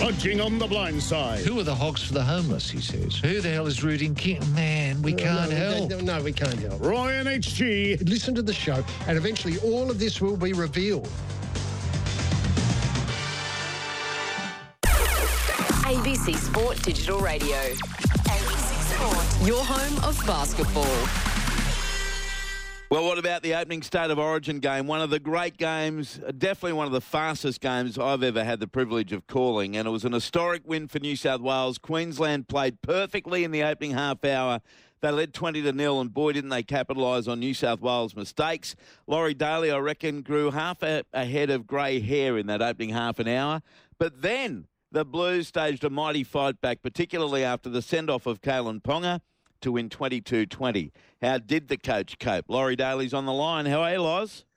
Punching on the blind side. Who are the hogs for the homeless, he says. Who the hell is rooting King? Man, we can't help. No, we can't help. Roy and HG. Listen to the show, and eventually all of this will be revealed. ABC Sport Digital Radio. ABC Sport. Your home of basketball. Well, what about the opening State of Origin game? One of the great games, definitely one of the fastest games I've ever had the privilege of calling, and it was an historic win for New South Wales. Queensland played perfectly in the opening half hour. They led 20-0, and boy, didn't they capitalise on New South Wales' mistakes. Laurie Daly, I reckon, grew half a head of grey hair in that opening half an hour. But then the Blues staged a mighty fight back, particularly after the send-off of Kalen Ponga, to win 22-20. How did the coach cope? Laurie Daly's on the line. How are you, Loz?